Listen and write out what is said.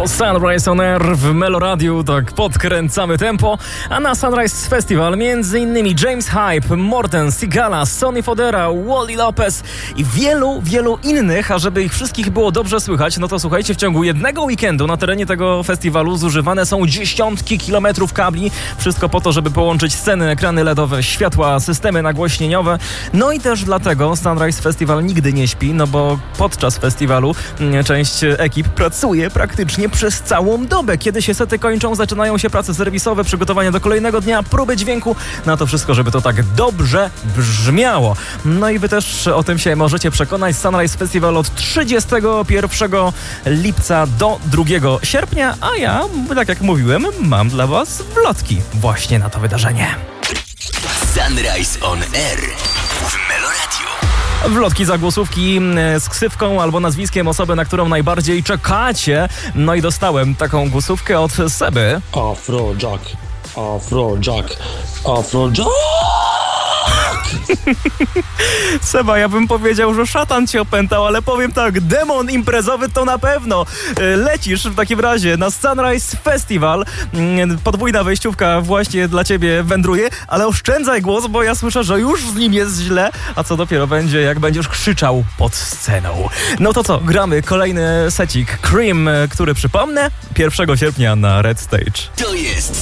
To Sunrise On Air w Meloradiu, tak podkręcamy tempo, a na Sunrise Festival m.in. James Hype, Morten, Sigala, Sonny Fodera, Wally Lopez i wielu innych, a żeby ich wszystkich było dobrze słychać, no to słuchajcie, w ciągu jednego weekendu na terenie tego festiwalu zużywane są dziesiątki kilometrów kabli, wszystko po to, żeby połączyć sceny, ekrany LEDowe, światła, systemy nagłośnieniowe, no i też dlatego Sunrise Festival nigdy nie śpi, no bo podczas festiwalu część ekip pracuje praktycznie przez całą dobę. Kiedy się sety kończą, zaczynają się prace serwisowe, przygotowania do kolejnego dnia, próby dźwięku, na to wszystko, żeby to tak dobrze brzmiało. No i wy też o tym się możecie przekonać. Sunrise Festival od 31 lipca do 2 sierpnia, a ja, tak jak mówiłem, mam dla was wlotki właśnie na to wydarzenie. Sunrise On Air w Meloradiu. Wlotki, zagłosówki z ksywką albo nazwiskiem osoby, na którą najbardziej czekacie. No i dostałem taką głosówkę od Seby. Afrojack, Afrojack, Afrojack. Seba, ja bym powiedział, że szatan cię opętał, ale powiem tak, demon imprezowy to na pewno. Lecisz w takim razie na Sunrise Festival. Podwójna wejściówka właśnie dla ciebie wędruje, ale oszczędzaj głos, bo ja słyszę, że już z nim jest źle, a co dopiero będzie, jak będziesz krzyczał pod sceną. No to co, gramy kolejny secik Cream, który przypomnę 1 sierpnia na Red Stage. To jest